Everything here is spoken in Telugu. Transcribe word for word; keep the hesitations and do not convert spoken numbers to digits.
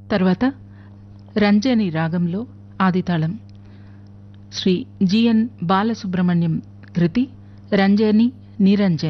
తర్వాత రంజని రాగంలో ఆదితాళం శ్రీ జిఎన్ బాలసుబ్రహ్మణ్యం కృతి రంజని నిరంజని.